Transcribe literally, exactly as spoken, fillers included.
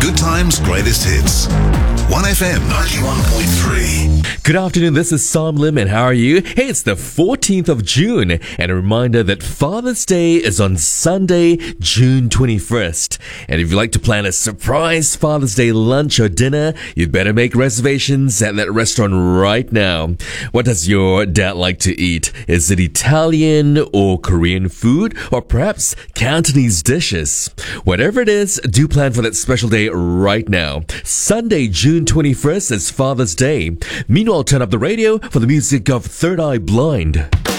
Good times, greatest hits. one F M ninety-one point three. Good afternoon, this is Sam Lim, and how are you? Hey, it's the fourteenth of June, and a reminder that Father's Day is on Sunday, June twenty-first. And if you'd like to plan a surprise Father's Day lunch or dinner, you'd better make reservations at that restaurant right now. What does your dad like to eat? Is it Italian or Korean food, or perhaps Cantonese dishes? Whatever it is, do plan for that special day right now. Sunday, June twenty-first is Father's Day. Meanwhile, turn up the radio for the music of Third Eye Blind.